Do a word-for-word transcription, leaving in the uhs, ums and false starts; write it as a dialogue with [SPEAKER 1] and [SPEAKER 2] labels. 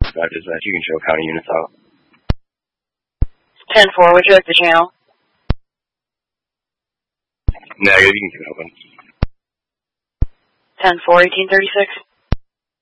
[SPEAKER 1] Five dispatch, you can show county units out.
[SPEAKER 2] ten four, would you like the channel?
[SPEAKER 1] Negative, you can keep it open.
[SPEAKER 2] ten four, eighteen thirty-six.